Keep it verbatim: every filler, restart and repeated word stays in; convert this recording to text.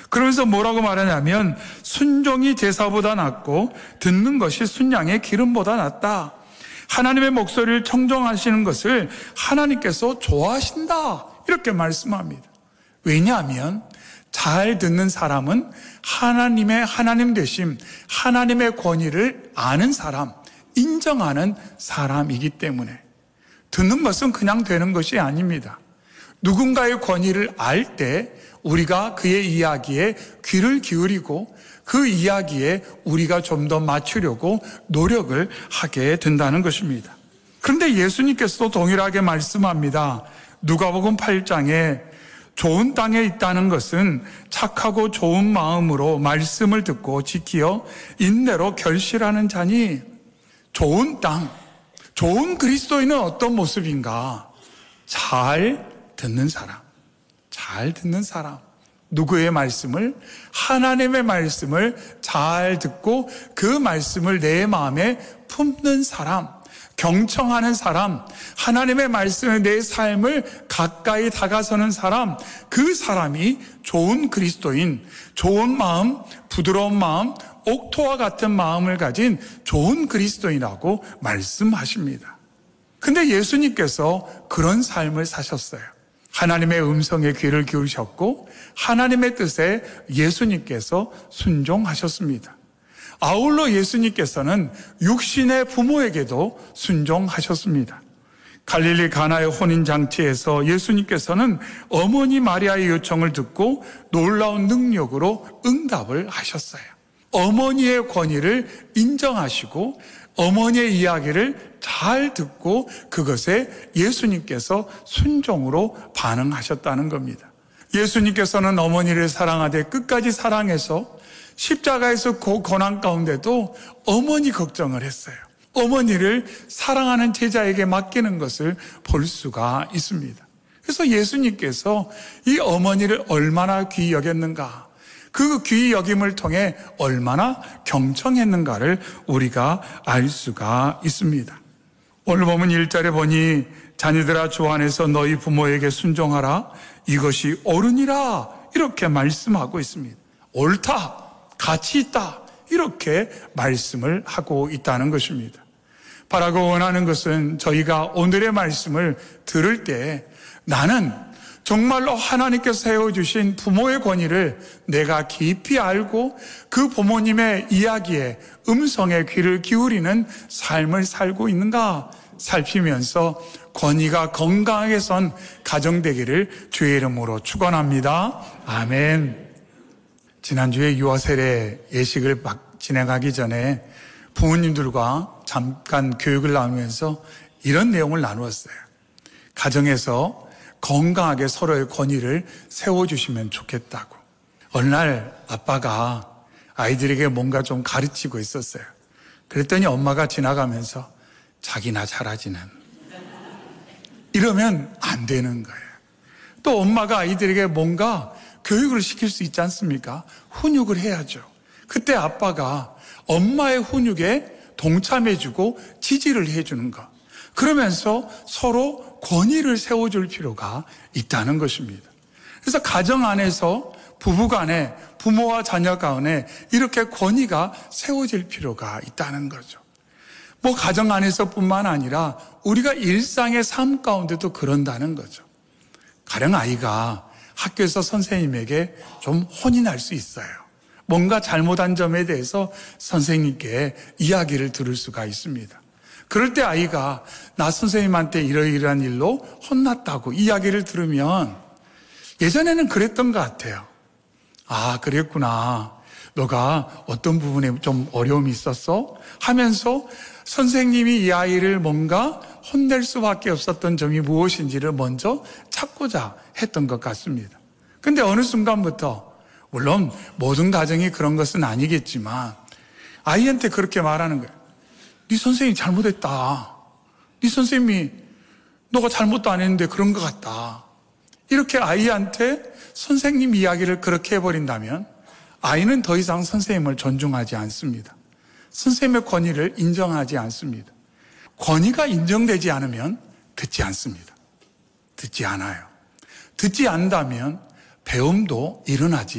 그러면서 뭐라고 말하냐면 순종이 제사보다 낫고 듣는 것이 순양의 기름보다 낫다. 하나님의 목소리를 청종하시는 것을 하나님께서 좋아하신다. 이렇게 말씀합니다. 왜냐하면 잘 듣는 사람은 하나님의 하나님 되심, 하나님의 권위를 아는 사람, 인정하는 사람이기 때문에 듣는 것은 그냥 되는 것이 아닙니다. 누군가의 권위를 알 때 우리가 그의 이야기에 귀를 기울이고 그 이야기에 우리가 좀 더 맞추려고 노력을 하게 된다는 것입니다. 그런데 예수님께서도 동일하게 말씀합니다. 누가복음 팔 장에 좋은 땅에 있다는 것은 착하고 좋은 마음으로 말씀을 듣고 지키어 인내로 결실하는 자니, 좋은 땅, 좋은 그리스도인은 어떤 모습인가? 잘 듣는 사람, 잘 듣는 사람. 누구의 말씀을? 하나님의 말씀을 잘 듣고 그 말씀을 내 마음에 품는 사람, 경청하는 사람, 하나님의 말씀에 내 삶을 가까이 다가서는 사람, 그 사람이 좋은 그리스도인, 좋은 마음, 부드러운 마음, 옥토와 같은 마음을 가진 좋은 그리스도인이라고 말씀하십니다. 근데 예수님께서 그런 삶을 사셨어요. 하나님의 음성에 귀를 기울이셨고 하나님의 뜻에 예수님께서 순종하셨습니다. 아울러 예수님께서는 육신의 부모에게도 순종하셨습니다. 갈릴리 가나의 혼인잔치에서 예수님께서는 어머니 마리아의 요청을 듣고 놀라운 능력으로 응답을 하셨어요. 어머니의 권위를 인정하시고 어머니의 이야기를 잘 듣고 그것에 예수님께서 순종으로 반응하셨다는 겁니다. 예수님께서는 어머니를 사랑하되 끝까지 사랑해서 십자가에서 그 고난 가운데도 어머니 걱정을 했어요. 어머니를 사랑하는 제자에게 맡기는 것을 볼 수가 있습니다. 그래서 예수님께서 이 어머니를 얼마나 귀히 여겼는가, 그 귀히 여김을 통해 얼마나 경청했는가를 우리가 알 수가 있습니다. 오늘 보면 일 절에 보니 자녀들아 주 안에서 너희 부모에게 순종하라, 이것이 옳으니라, 이렇게 말씀하고 있습니다. 옳다, 가치 있다, 이렇게 말씀을 하고 있다는 것입니다. 바라고 원하는 것은 저희가 오늘의 말씀을 들을 때 나는 정말로 하나님께서 세워주신 부모의 권위를 내가 깊이 알고 그 부모님의 이야기에, 음성에 귀를 기울이는 삶을 살고 있는가 살피면서 권위가 건강하게 선 가정 되기를 주의 이름으로 축원합니다. 아멘. 지난주에 유아 세례 예식을 진행하기 전에 부모님들과 잠깐 교육을 나누면서 이런 내용을 나누었어요. 가정에서 건강하게 서로의 권위를 세워주시면 좋겠다고. 어느 날 아빠가 아이들에게 뭔가 좀 가르치고 있었어요. 그랬더니 엄마가 지나가면서 자기나 잘하지는, 이러면 안 되는 거예요. 또 엄마가 아이들에게 뭔가 교육을 시킬 수 있지 않습니까? 훈육을 해야죠. 그때 아빠가 엄마의 훈육에 동참해주고 지지를 해주는 것, 그러면서 서로 권위를 세워줄 필요가 있다는 것입니다. 그래서 가정 안에서 부부 간에, 부모와 자녀 간에 이렇게 권위가 세워질 필요가 있다는 거죠. 뭐 가정 안에서뿐만 아니라 우리가 일상의 삶 가운데도 그런다는 거죠. 가령 아이가 학교에서 선생님에게 좀 혼이 날 수 있어요. 뭔가 잘못한 점에 대해서 선생님께 이야기를 들을 수가 있습니다. 그럴 때 아이가 나 선생님한테 이러이러한 일로 혼났다고 이야기를 들으면 예전에는 그랬던 것 같아요. 아, 그랬구나. 너가 어떤 부분에 좀 어려움이 있었어? 하면서 선생님이 이 아이를 뭔가 혼낼 수밖에 없었던 점이 무엇인지를 먼저 찾고자 했던 것 같습니다. 근데 어느 순간부터, 물론 모든 가정이 그런 것은 아니겠지만 아이한테 그렇게 말하는 거예요. 네 선생님이 잘못했다. 네 선생님이 너가 잘못도 안 했는데 그런 것 같다. 이렇게 아이한테 선생님 이야기를 그렇게 해버린다면 아이는 더 이상 선생님을 존중하지 않습니다. 선생님의 권위를 인정하지 않습니다. 권위가 인정되지 않으면 듣지 않습니다. 듣지 않아요. 듣지 않는다면 배움도 일어나지